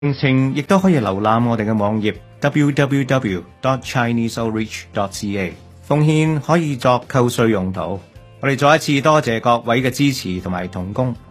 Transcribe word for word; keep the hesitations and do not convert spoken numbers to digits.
詳情亦都可以瀏覽我哋嘅網頁 double-u double-u double-u dot chinese outreach dot c a， 奉獻可以作扣稅用途。我哋再一次多謝各位嘅支持同埋同工。